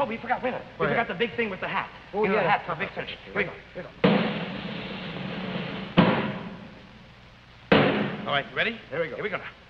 we forgot. Wait a minute. We forgot the big thing with the hat. Oh, You know, yeah. the hat for a big finish. Here we go. Here we go. All right, you ready? Here we go. Here we go now.